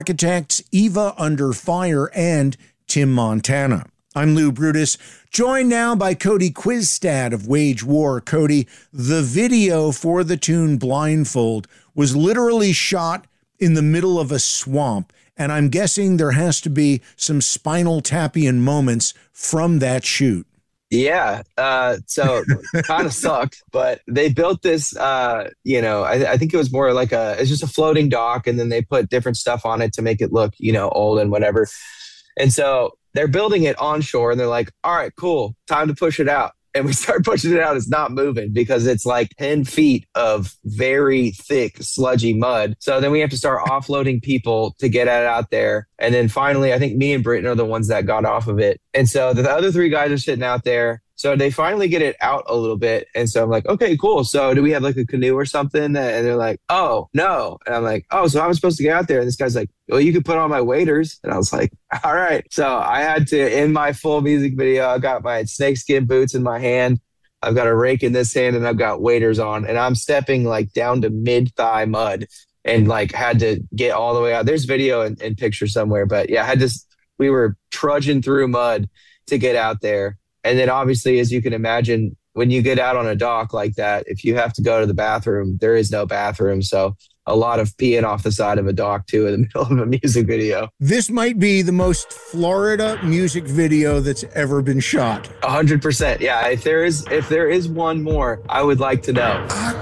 Architects, Eva Under Fire, and Tim Montana. I'm Lou Brutus, joined now by Cody Quizstad of Wage War. Cody, the video for the tune Blindfold was literally shot in the middle of a swamp, and I'm guessing there has to be some Spinal Tapian moments from that shoot. Yeah, so kind of sucked, but they built this, I think it was more like it's just a floating dock, and then they put different stuff on it to make it look, old and whatever. And so they're building it onshore, and they're like, all right, cool, time to push it out. And we start pushing it out. It's not moving because it's like 10 feet of very thick, sludgy mud. So then we have to start offloading people to get it out there. And then finally, I think me and Britton are the ones that got off of it. And so the other three guys are sitting out there. So they finally get it out a little bit. And so I'm like, okay, cool. So do we have like a canoe or something? And they're like, oh, no. And I'm like, oh, so I'm supposed to get out there. And this guy's like, well, you could put on my waders. And I was like, all right. So I had to, in my full music video, I got my snakeskin boots in my hand. I've got a rake in this hand and I've got waders on. And I'm stepping like down to mid-thigh mud and like had to get all the way out. There's video and picture somewhere. But yeah, we were trudging through mud to get out there. And then obviously, as you can imagine, when you get out on a dock like that, if you have to go to the bathroom, there is no bathroom. So a lot of peeing off the side of a dock, too, in the middle of a music video. This might be the most Florida music video that's ever been shot. 100%. Yeah, if there is one more, I would like to know.